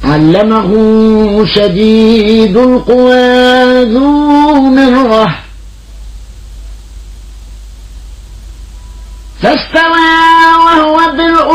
علمه شديد القوى ذو مرة فاستوى وهو بالأفق